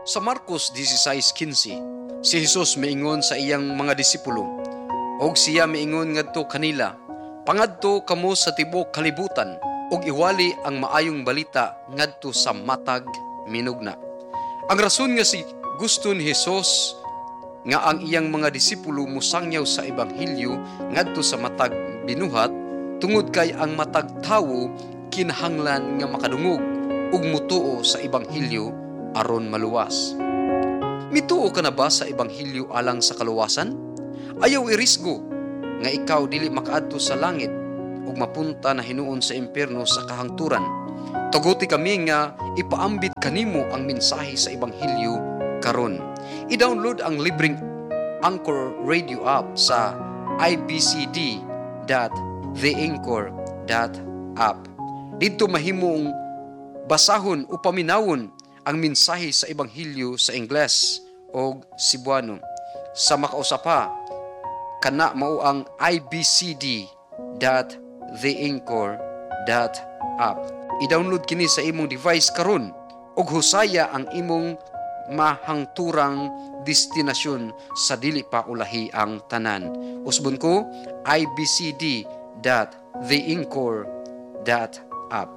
Sa Marcos 16:15, si Jesus miingon sa iyang mga disipulo, og siya miingon ngadto kanila, pangadto kamo sa tibuok kalibutan, og iwali ang maayong balita ngadto sa matag minugna. Ang rason nga si gusto ni Jesus nga ang iyang mga disipulo musangyaw sa ebanghelyo ngadto sa matag binuhat, tungod kay ang matag tawo kinahanglan nga makadungog ug mutuo sa ebanghelyo aron maluwas. Mituo ka na ba sa ebanghelyo alang sa kaluwasan? Ayaw irisgo nga ikaw dili makaadto sa langit ug mapunta na hinuon sa impyerno sa kahangturan. Tuguti kami nga ipaambit kanimo ang mensahe sa ebanghelyo karon. I-download ang libreng Anchor Radio app sa ibcd.theanchor.app. Dito mahimong basahon o paminawon ang mensahe sa ebanghelyo sa Ingles o Cebuano. Sa makausapa, kana mao ang ibcd.theanchor.app. I-download kini sa imong device karon ug husaya ang imong mahangturang destinasyon sa dili pa ulahi ang tanan. Usbon ko, ibcd.theanchor.app.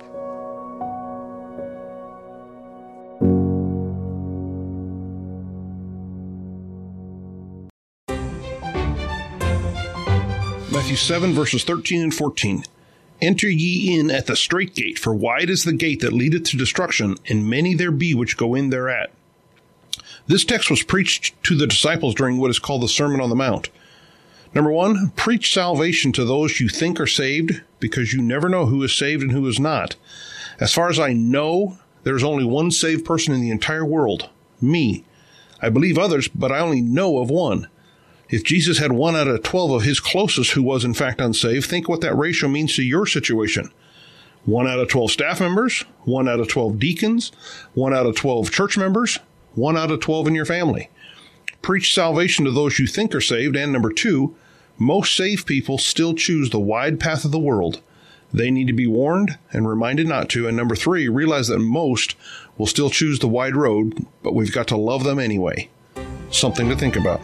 Matthew 7, verses 13 and 14. Enter ye in at the strait gate, for wide is the gate that leadeth to destruction, and many there be which go in thereat. This text was preached to the disciples during what is called the Sermon on the Mount. Number 1, preach salvation to those you think are saved, because you never know who is saved and who is not. As far as I know, there is only one saved person in the entire world, me. I believe others, but I only know of one. If Jesus had 1 out of 12 of his closest who was in fact unsaved, think what that ratio means to your situation. 1 out of 12 staff members, 1 out of 12 deacons, 1 out of 12 church members, 1 out of 12 in your family. Preach salvation to those you think are saved. And number 2, most saved people still choose the wide path of the world. They need to be warned and reminded not to. And number 3, realize that most will still choose the wide road, but we've got to love them anyway. Something to think about.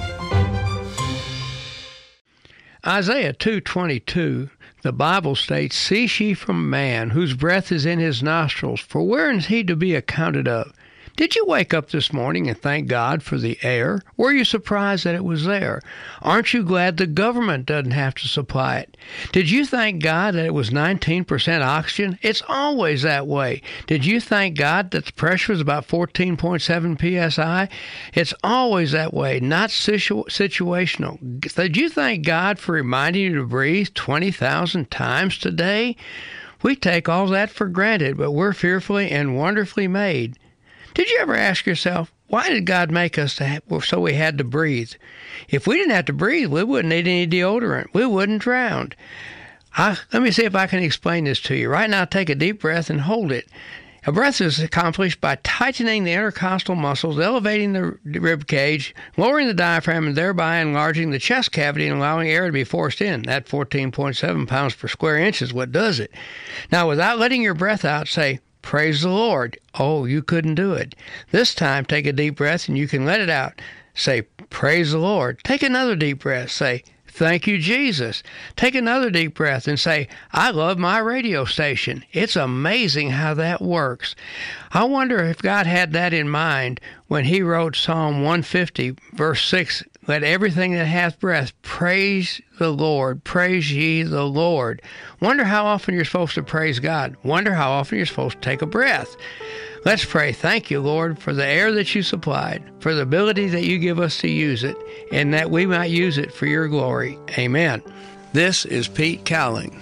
Isaiah 2:22, the Bible states, "Cease ye from man, whose breath is in his nostrils, for wherein is he to be accounted of?" Did you wake up this morning and thank God for the air? Were you surprised that it was there? Aren't you glad the government doesn't have to supply it? Did you thank God that it was 19% oxygen? It's always that way. Did you thank God that the pressure was about 14.7 psi? It's always that way, not situational. Did you thank God for reminding you to breathe 20,000 times today? We take all that for granted, but we're fearfully and wonderfully made. Did you ever ask yourself, why did God make us so we had to breathe? If we didn't have to breathe, we wouldn't need any deodorant. We wouldn't drown. Let me see if I can explain this to you. Right now, take a deep breath and hold it. A breath is accomplished by tightening the intercostal muscles, elevating the rib cage, lowering the diaphragm, and thereby enlarging the chest cavity and allowing air to be forced in. That 14.7 pounds per square inch is what does it. Now, without letting your breath out, say, "Praise the Lord." Oh, you couldn't do it. This time, take a deep breath and you can let it out. Say, "Praise the Lord." Take another deep breath. Say, "Thank you, Jesus." Take another deep breath and say, "I love my radio station." It's amazing how that works. I wonder if God had that in mind when he wrote Psalm 150, verse 6, "Let everything that hath breath praise the Lord. Praise ye the Lord." Wonder how often you're supposed to praise God. Wonder how often you're supposed to take a breath. Let's pray. Thank you, Lord, for the air that you supplied, for the ability that you give us to use it, and that we might use it for your glory. Amen. This is Pete Cowling.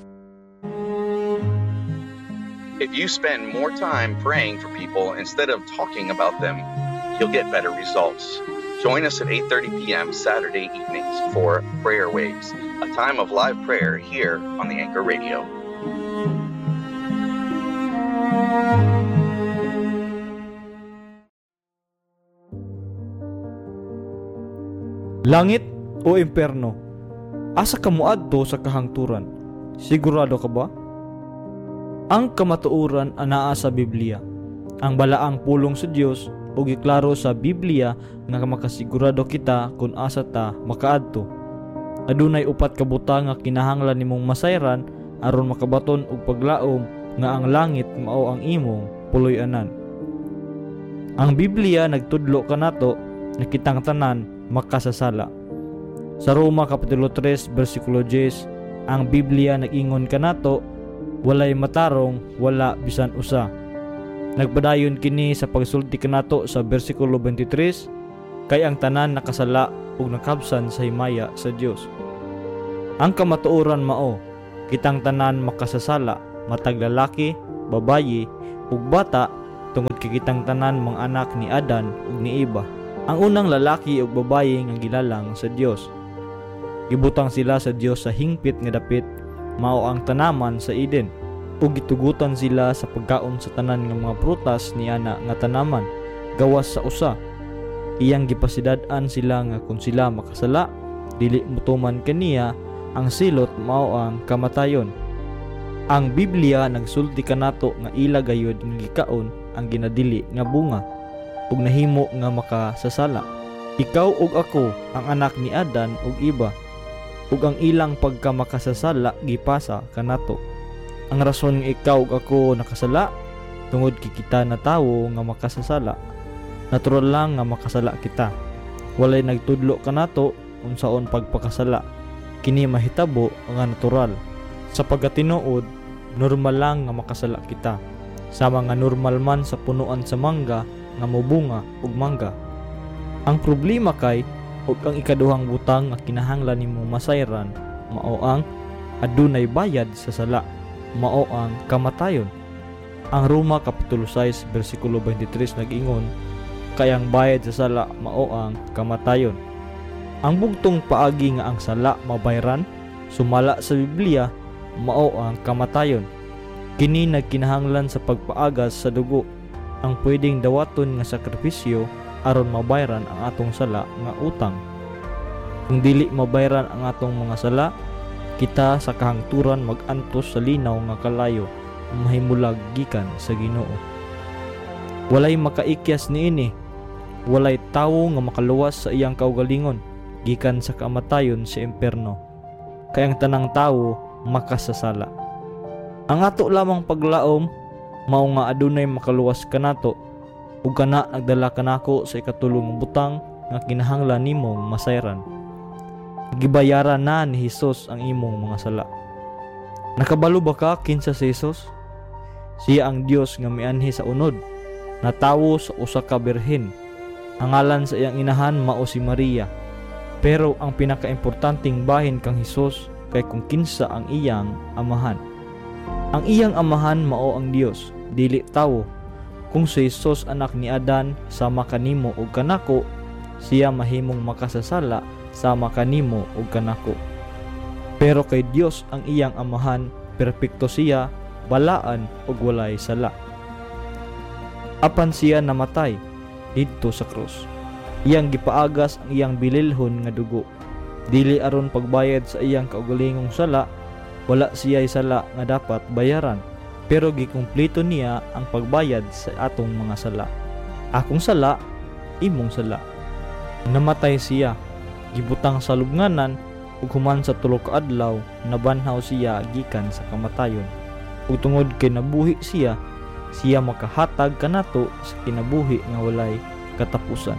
If you spend more time praying for people instead of talking about them, you'll get better results. Join us at 8:30 p.m. Saturday evenings for Prayer Waves, a time of live prayer here on the Anchor Radio. Langit o impyerno? Asa ka moadto sa kahangturan? Sigurado ka ba? Ang kamatuoran anaa sa Biblia. Ang balaang pulong sa Dios ug giklaro sa Biblia nga makasigurado kita kung asa ta makaadto. Adunay upat ka butang nga kinahanglan nimong masayran aron makabaton og paglaom nga ang langit mao ang imong puloy-anan. Ang Biblia nagtudlo kanato na kitang tanan makasasala. Sa Roma Kapitulo 3 versikulo 10, ang Biblia nag-ingon kanato, walay matarong, wala bisan usa. Nagpadayon kini sa pagsulti kanato sa versikulo 23, kay ang tanan nakasala ug nakabsan sa himaya sa Dios. Ang kamatuoran mao, kitang tanan makasasala, matag lalaki, babayi, ug bata, tungod kay kitang tanan mga anak ni Adan ug ni Eva. Ang unang lalaki ug babayi nga gilalang sa Dios. Gibutang sila sa Dios sa hingpit nga dapit, mao ang tanaman sa Eden, ug gitugutan sila sa pagkaon sa tanan nga mga prutas niana nga tanaman gawas sa usa. Iyang gipasidad-an sila nga kung sila makasala, dili mutuman kaniya ang silot mao ang kamatayon. Ang Biblia nagsulti kanato nga ila gayud nga gikaon ang ginadili nga bunga ug nahimo nga makasasala. Ikaw ug ako ang anak ni Adan ug Eva, ug ang ilang pagkamakasasala gipasa kanato. Ang rason nga ikaw ug ako nakasala tungod kay kita na tawo nga makasasala. Natural lang nga makasala kita. Walay nagtudlo kanato unsaon pagpakasala. Kini mahitabo nga natural. Sa pagkatinuod, normal lang nga makasala kita. Sama nga normal man sa punuan sa mangga nga mobunga ug mangga. Ang problema kay ug ang ikaduhang butang nga kinahanglan nimo masayran mao ang adunay bayad sa sala, mao ang kamatayon. Ang Roma Kapitulo 6 versikulo 23 nag-ingon, kay ang bayad sa sala mao ang kamatayon. Ang bugtong paagi nga ang sala mabayran sumala sa Biblia mao ang kamatayon. Kini nagkinahanglan sa pagpaagas sa dugo, ang pwedeng dawaton nga sakripisyo aron mabayran ang atong sala nga utang. Kung dili mabayran ang atong mga sala, kita sa kahangturan mag-antos sa linaw nga kalayo, mahimulag gikan sa Ginoo. Walay makaikyas niini, walay tawo nga makaluwas sa iyang kaugalingon gikan sa kamatayon sa impierno. Kay ang tanang tawo makasasala. Ang ato lamang paglaom mao nga adunay makaluwas kanato ug kana nagdala kanako sa ikatulong butang nga kinahanglan nimong masayran. Gibayaran na ni Hesus ang imong mga sala. Nakabalo ba ka kinsa si Hesus? Siya ang Dios nga mianhi sa unod, natawo sa usa ka birhen. Ang ngalan sa iyang inahan mao si Maria. Pero ang pinakaimportanteng bahin kang Hesus kay kung kinsa ang iyang amahan. Ang iyang amahan mao ang Dios, dili tawo. Kung si Hesus anak ni Adan sama kanimo ug kanako, siya mahimong makasasala sama kanimo ug kanako. Pero kay Dios ang iyang amahan, perpekto siya, balaan ug walay sala. Apan siya namatay didto sa krus. Iyang gipaagas ang iyang bililhon nga dugo. Dili aron pagbayad sa iyang kaugalingong sala, wala siya'y sala nga dapat bayaran, pero gikumpleto niya ang pagbayad sa atong mga sala. Akong sala, imong sala. Namatay siya, gibutang sa lubnganan, ug human sa 3 ka adlaw nabanhaw siya gikan sa kamatayon. Ug tungod kay nabuhi siya makahatag kanato sa kinabuhi nga walay katapusan.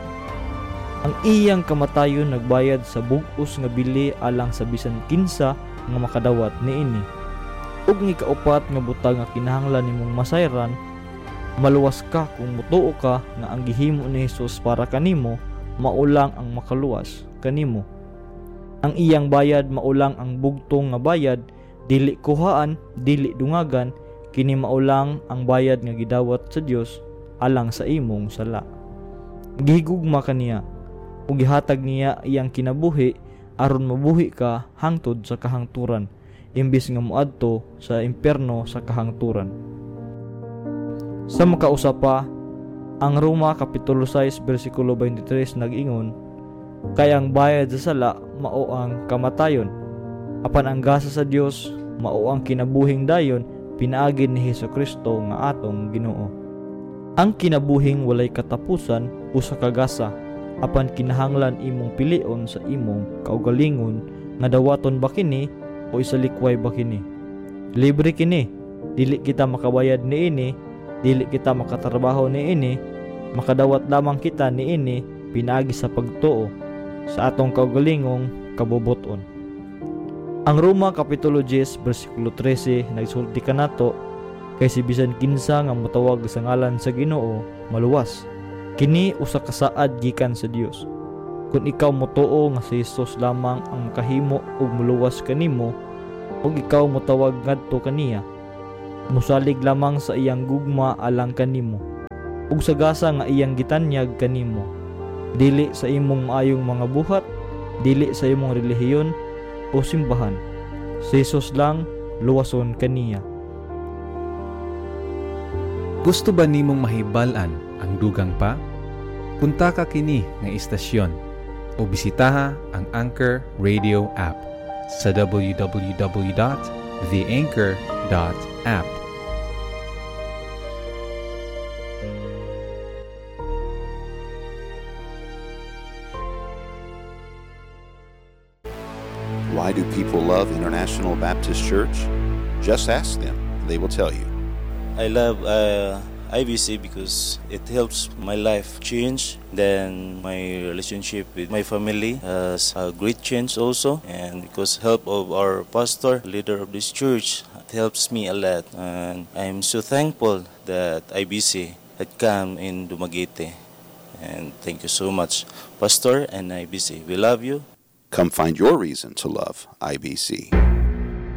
Ang iyang kamatayon nagbayad sa bug-os nga bili alang sa bisan kinsa nga makadawat niini. Ug ni kaupat nga butang nga kinahanglan nimong masayran, maluwas ka kung mutuo ka nga ang gihimo ni Hesus para kanimo maulang ang makaluwas kanimo. Ang iyang bayad maulang ang bugtong nga bayad, dili kuhaan, dili dungagan, kini maulang ang bayad nga gidawat sa Dios alang sa imong sala. Gihigugma kaniya ug gihatag niya iyang kinabuhi aron mabuhi ka hangtod sa kahangturan imbis nga moadto sa impierno sa kahangturan. Sa makausa pa, ang Roma Kapitulo 6 versikulo 23 nag-ingon, kay ang bayad sa sala mao ang kamatayon, apan ang gasa sa Dios mao ang kinabuhing dayon pinaagi ni Hesukristo nga atong Ginoo. Ang kinabuhing walay katapusan usa ka gasa, apan kinahanglan imong pilion sa imong kaugalingon nga dawaton ba kini o isalikway ba kini. Libre kini, dili kita makabayad niini, dili kita makatrabaho niini, makadawat lamang kita niini pinaagi sa pagtuo sa atong kaugalingong kabubuton. Ang Roma Kapitulo 10 versikulo 13 nagsulti kanato, kay si bisan kinsa nga motawag sa ngalan sa Ginoo maluwas. Kini usa ka saad gikan sa Dios. Kung ikaw motuo nga si Hesus lamang ang makahimo og muluwas kanimo, ug ikaw motawag ngadto kaniya, musalig lamang sa iyang gugma alang kanimo, ug sa gasa nga iyang gitanyag kanimo, dili sa imong maayong mga buhat, dili sa imong relihiyon o simbahan. Si Hesus lang luwason kaniya. Gusto ba nimong mahibal-an ang dugang pa? Punta ka kini nga istasyon o bisitaha ang Anchor Radio app sa www.theanchor.app. Why do people love International Baptist Church? Just ask them. They will tell you. I love IBC because it helps my life change. Then my relationship with my family has a great change also. And because help of our pastor, leader of this church, it helps me a lot. And I'm so thankful that IBC had come in Dumaguete. And thank you so much, Pastor and IBC. We love you. Come find your reason to love IBC.